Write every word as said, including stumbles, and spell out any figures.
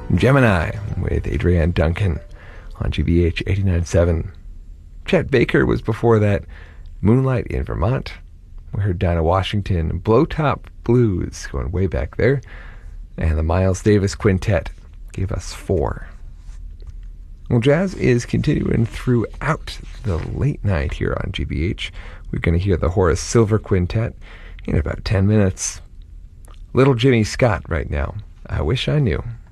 Gemini with Adrienne Duncan on G B H eighty-nine point seven. Chet Baker was before that. Moonlight in Vermont. We heard Dinah Washington, Blowtop Blues, going way back there. And the Miles Davis Quintet gave us four. Well, jazz is continuing throughout the late night here on G B H. We're going to hear the Horace Silver Quintet in about ten minutes. Little Jimmy Scott right now. I wish I knew.